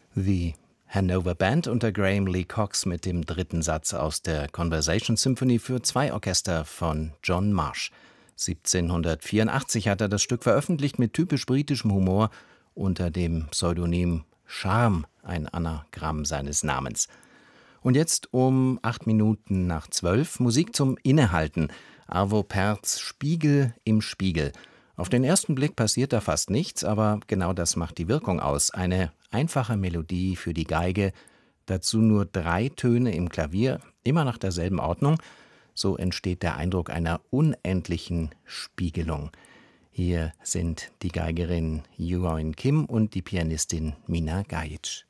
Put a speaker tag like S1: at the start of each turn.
S1: The Hanover Band unter Graham Lee Cox mit dem dritten Satz aus der Conversation Symphony für zwei Orchester von John Marsh. 1784 hat er das Stück veröffentlicht mit typisch britischem Humor unter dem Pseudonym Charme, ein Anagramm seines Namens. Und jetzt um 11:08 Musik zum Innehalten. Arvo Pärts Spiegel im Spiegel. Auf den ersten Blick passiert da fast nichts, aber genau das macht die Wirkung aus. Eine einfache Melodie für die Geige, dazu nur 3 Töne im Klavier, immer nach derselben Ordnung. So entsteht der Eindruck einer unendlichen Spiegelung. Hier sind die Geigerin Yoo-Eun Kim und die Pianistin Mina Gajic.